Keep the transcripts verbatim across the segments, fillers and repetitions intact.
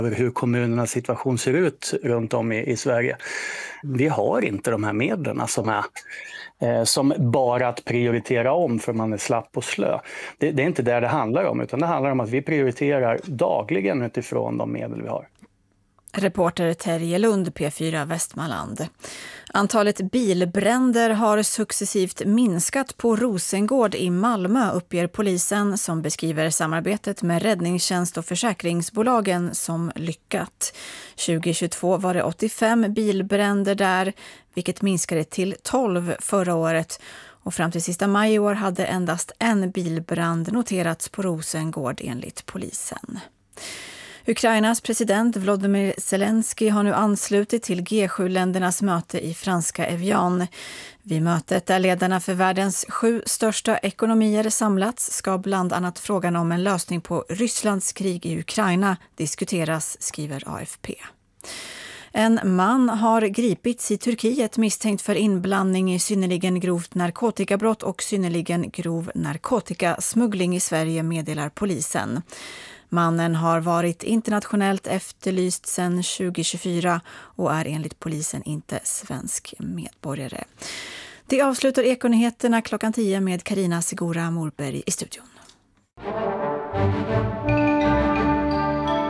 hur kommunernas situation ser ut runt om i, i Sverige. Vi har inte de här medlen som är eh, som bara att prioritera om för man är slapp och slö. Det, det är inte det det handlar om, utan det handlar om att vi prioriterar dagligen utifrån de medel vi har. Reporter Terje Lund, P fyra Västmanland. Antalet bilbränder har successivt minskat på Rosengård i Malmö, uppger polisen, som beskriver samarbetet med räddningstjänst och försäkringsbolagen som lyckat. tjugohundratjugotvå var det åttiofem bilbränder där, vilket minskade till tolv förra året. Och fram till sista maj i år hade endast en bilbrand noterats på Rosengård enligt polisen. Ukrainas president Volodymyr Zelensky har nu anslutit till G sju-ländernas möte i franska Evian. Vid mötet där ledarna för världens sju största ekonomier samlats ska bland annat frågan om en lösning på Rysslands krig i Ukraina diskuteras, skriver A F P. En man har gripits i Turkiet misstänkt för inblandning i synnerligen grovt narkotikabrott och synnerligen grov narkotikasmuggling i Sverige, meddelar polisen. Mannen har varit internationellt efterlyst sedan tjugohundratjugofyra och är enligt polisen inte svensk medborgare. Det avslutar Ekonyheterna klockan tio med Carina Segura Morberg i studion.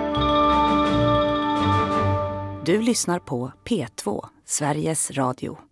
Du lyssnar på P två, Sveriges Radio.